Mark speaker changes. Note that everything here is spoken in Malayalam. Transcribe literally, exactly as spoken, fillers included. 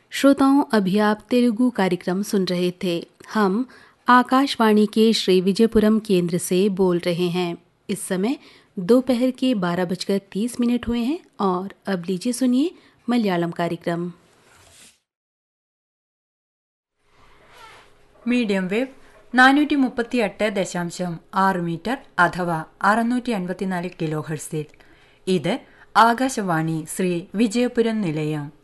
Speaker 1: श्रोताओं, अभी आप तेलुगु कार्यक्रम सुन रहे थे। हम आकाशवाणी के श्री विजयपुरम केंद्र से बोल रहे हैं। इस समय दोपहर के बारह बजकर तीस मिनट हुए हैं और अब लीजिए सुनिए मलयालम कार्यक्रम।
Speaker 2: മീഡിയം വേവ് നാനൂറ്റി മുപ്പത്തി എട്ട് ദശാംശം ആറ് മീറ്റർ അഥവാ അറുന്നൂറ്റി അൻപത്തിനാല് കിലോ ഹെർട്സിൽ. ഇത് ആകാശവാണി ശ്രീ വിജയപുരം നിലയം.